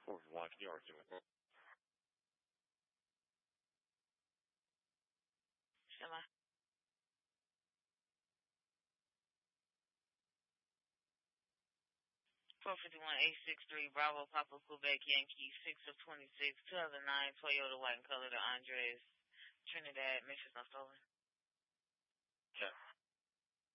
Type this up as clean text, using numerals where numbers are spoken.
451, can you argue with me? Shema. 451-863, Bravo, Papa, Quebec, Yankee, 6 of 26, 2009, Toyota, white and color, the Andres, Trinidad, Memphis, not stolen. Okay.